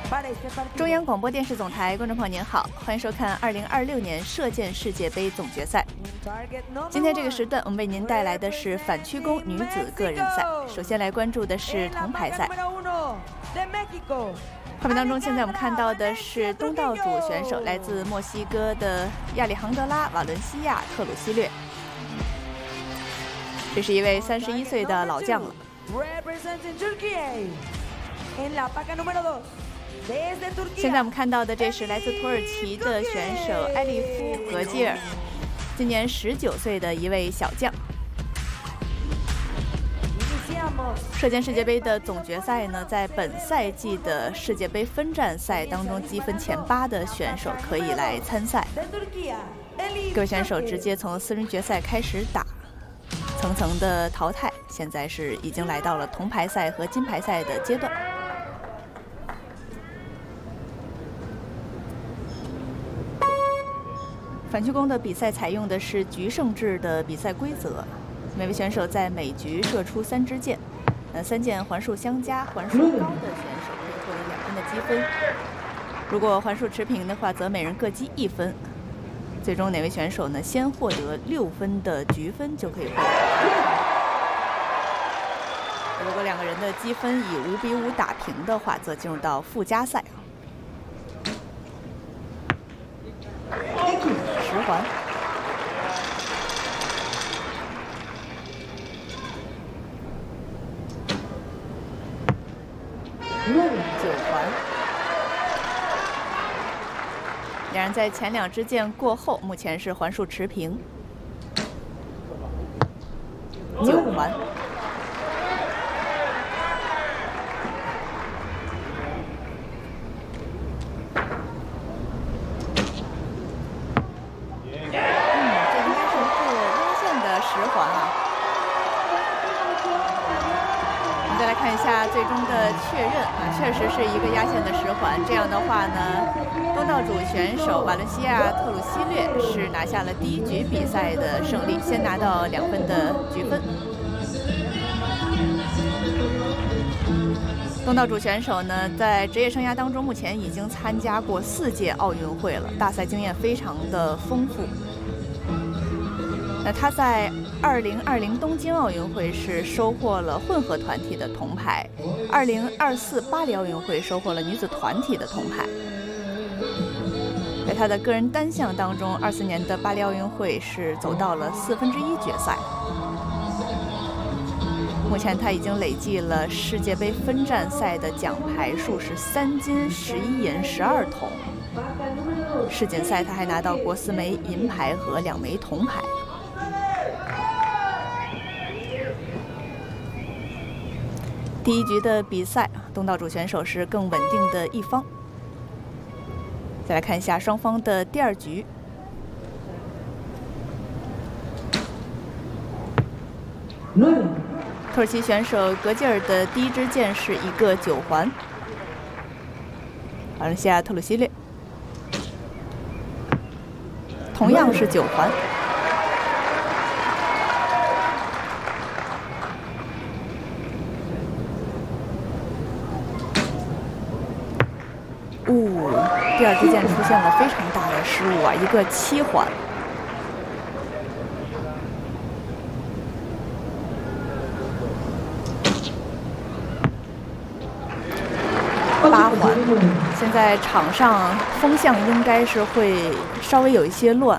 中央广播电视总台观众朋友您好，欢迎收看2026年射箭世界杯总决赛。今天这个时段，我们为您带来的是反曲弓女子个人赛。首先来关注的是铜牌赛。画面当中，现在我们看到的是东道主选手，来自墨西哥的亚里杭德拉·瓦伦西亚·特鲁西略。这是一位31岁的老将了。现在我们看到的这是来自土耳其的选手埃利夫·格基尔，今年19岁的一位小将。射箭世界杯的总决赛呢，在本赛季的世界杯分站赛当中，积分前8的选手可以来参赛。各位选手直接从4轮决赛开始打，层层的淘汰，现在是已经来到了铜牌赛和金牌赛的阶段。反曲弓的比赛采用的是局胜制的比赛规则，每位选手在每局射出3支箭，3箭环数相加，环数高的选手可以获得2分的积分。如果环数持平的话，则每人各积1分。最终哪位选手呢先获得6分的局分，就可以获得。如果2个人的积分以5比5打平的话，则进入到附加赛。10环。9环。两人在前2支箭过后，目前是环数持平。9环。再来看一下最终的确认确实是一个压线的10环。这样的话呢，东道主选手瓦伦西亚特鲁西略是拿下了第1局比赛的胜利，先拿到2分的局分。东道主选手呢，在职业生涯当中，目前已经参加过4届奥运会了，大赛经验非常的丰富。那他在2020东京奥运会是收获了混合团体的铜牌，2024巴黎奥运会收获了女子团体的铜牌。在他的个人单项当中，24年的巴黎奥运会是走到了1/4决赛。目前他已经累计了世界杯分站赛的奖牌数是3金11银12铜。世锦赛他还拿到过4枚银牌和2枚铜牌。第1局的比赛，东道主选手是更稳定的一方。再来看一下双方的第2局。土耳其选手格基尔的第1支箭是一个9环，瓦伦西亚特鲁西略同样是9环。第2支箭出现了非常大的失误一个7环。8环。现在场上风向应该是会稍微有一些乱